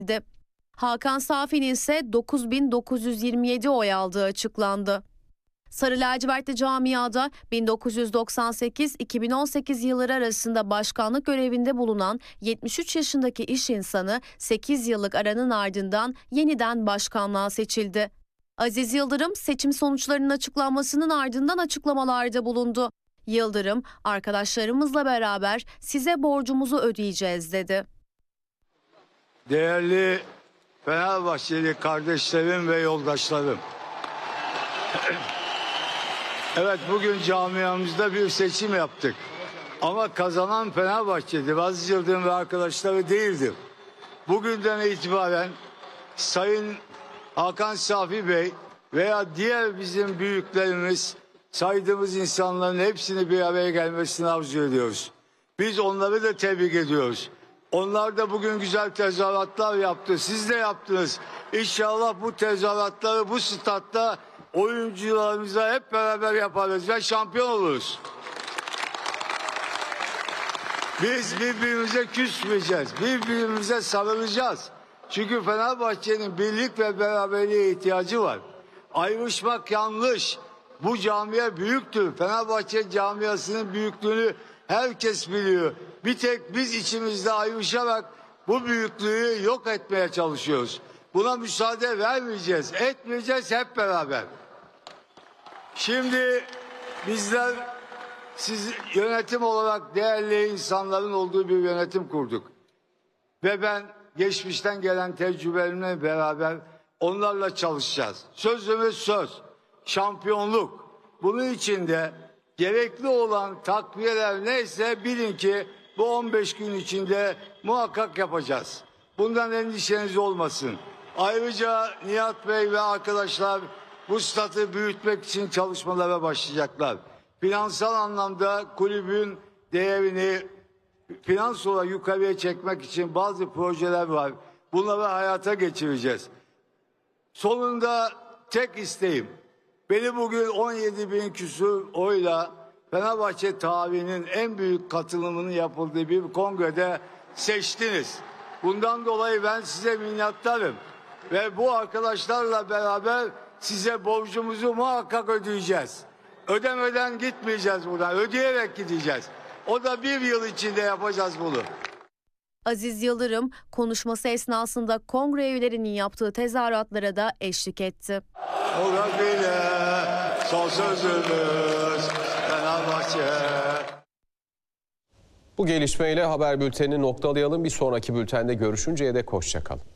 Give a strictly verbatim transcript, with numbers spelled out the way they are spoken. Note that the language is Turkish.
Hakan Safi'nin ise dokuz bin dokuz yüz yirmi yedi oy aldığı açıklandı. Sarı lacivertli camiada bin dokuz yüz doksan sekiz iki bin on sekiz yılları arasında başkanlık görevinde bulunan yetmiş üç yaşındaki iş insanı sekiz yıllık aranın ardından yeniden başkanlığa seçildi. Aziz Yıldırım seçim sonuçlarının açıklanmasının ardından açıklamalarda bulundu. Yıldırım, arkadaşlarımızla beraber size borcumuzu ödeyeceğiz dedi. Değerli Fenerbahçeli kardeşlerim ve yoldaşlarım. Evet, bugün camiamızda bir seçim yaptık. Ama kazanan Fenerbahçe'dir. Aziz Yıldırım ve arkadaşları değildir. Bugünden itibaren Sayın Hakan Safi Bey veya diğer bizim büyüklerimiz, saydığımız insanların hepsini bir araya gelmesini arzu ediyoruz. Biz onları da tebrik ediyoruz. Onlar da bugün güzel tezahüratlar yaptı. Siz de yaptınız. İnşallah bu tezahüratları bu statta oyuncularımıza hep beraber yaparız ve şampiyon oluruz. Biz birbirimize küsmeyeceğiz. Birbirimize sarılacağız. Çünkü Fenerbahçe'nin birlik ve beraberliğe ihtiyacı var. Ayrışmak yanlış. Bu camia büyüktür. Fenerbahçe camiasının büyüklüğünü herkes biliyor. Bir tek biz içimizde ayrışarak bu büyüklüğü yok etmeye çalışıyoruz. Buna müsaade vermeyeceğiz, etmeyeceğiz hep beraber. Şimdi bizler siz yönetim olarak değerli insanların olduğu bir yönetim kurduk. Ve ben geçmişten gelen tecrübelerimle beraber onlarla çalışacağız. Sözümüz söz, şampiyonluk. Bunun için de gerekli olan takviyeler neyse bilin ki bu on beş gün içinde muhakkak yapacağız. Bundan endişeniz olmasın. Ayrıca Nihat Bey ve arkadaşlar bu statı büyütmek için çalışmalara başlayacaklar. Finansal anlamda kulübün değerini finans olarak yukarıya çekmek için bazı projeler var. Bunları hayata geçireceğiz. Sonunda tek isteğim, beni bugün on yedi bin küsur oyla Fenerbahçe tarihinin en büyük katılımının yapıldığı bir kongrede seçtiniz. Bundan dolayı ben size minnettarım. Ve bu arkadaşlarla beraber size borcumuzu muhakkak ödeyeceğiz. Ödemeden gitmeyeceğiz buradan, ödeyerek gideceğiz. O da bir yıl içinde yapacağız bunu. Aziz Yıldırım konuşması esnasında kongre üyelerinin yaptığı tezahüratlara da eşlik etti. O da bile son sözümüz Fenerbahçe. Bu gelişmeyle haber bültenini noktalayalım. Bir sonraki bültende görüşünceye dek hoşça kalın.